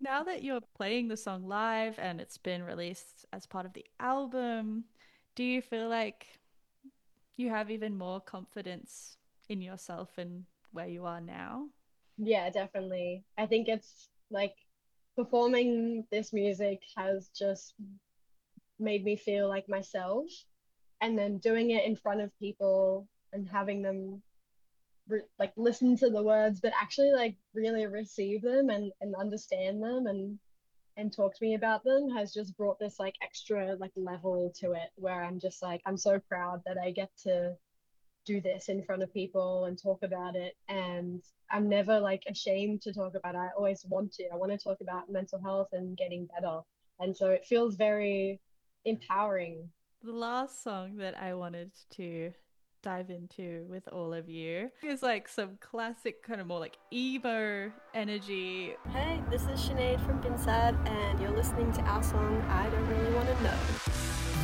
Now that you're playing the song live and it's been released as part of the album, do you feel like you have even more confidence in yourself and where you are now? Yeah, definitely. I think it's like performing this music has just made me feel like myself. And then doing it in front of people and having them like listen to the words, but actually like really receive them and understand them and talk to me about them has just brought this like extra like level to it where I'm just like I'm so proud that I get to do this in front of people and talk about it. And I'm never like ashamed to talk about it. I always want to. I want to talk about mental health and getting better. And so it feels very empowering. The last song that I wanted to dive into with all of you is like some classic kind of more like emo energy. Hey, this is Sinead from Pinsad, and you're listening to our song I Don't Really Want to Know.